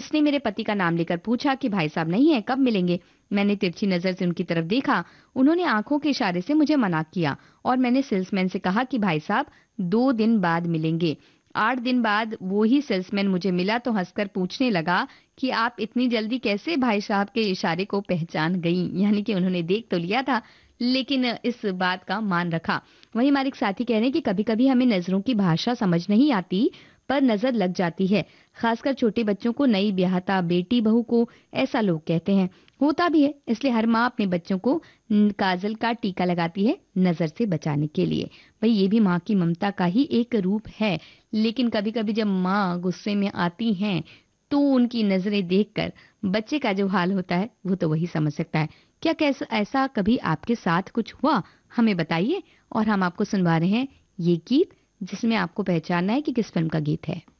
उसने मेरे पति का नाम लेकर पूछा कि भाई साहब नहीं है, कब मिलेंगे? मैंने तिरछी नजर से उनकी तरफ देखा। उन्होंने आंखों के इशारे से मुझे मना किया और मैंने सेल्समैन से कहा कि भाई साहब 2 दिन बाद मिलेंगे। 8 दिन बाद वो ही सेल्समैन मुझे मिला तो हंसकर पूछने लगा कि आप इतनी जल्दी कैसे भाई साहब के इशारे को पहचान गई? यानी कि उन्होंने देख तो लिया था, लेकिन इस बात का मान रखा। वहीं हमारे एक साथी कह रहे हैं कि कभी-कभी हमें नजरों की भाषा समझ नहीं आती, पर नजर लग जाती है। खासकर छोटे बच्चों को, नई ब्याहता बेटी बहू को ऐसा लोग कहते हैं। होता भी है, इसलिए हर माँ अपने बच्चों को काजल का टीका लगाती है नजर से बचाने के लिए। भाई ये भी माँ की ममता का ही एक रूप है। लेकिन कभी-कभी जब माँ गुस्से में आती हैं, तो उनकी नजरें देखकर बच्चे का जो हाल होता है, वो तो वही समझ सकता है। क्या कैसा ऐसा कभी आपके साथ कुछ हुआ? हमें बताइए और हम आपको सुनवा रहे हैं ये गीत, जिसमें आपको पहचानना है कि किस फिल्म का गीत है।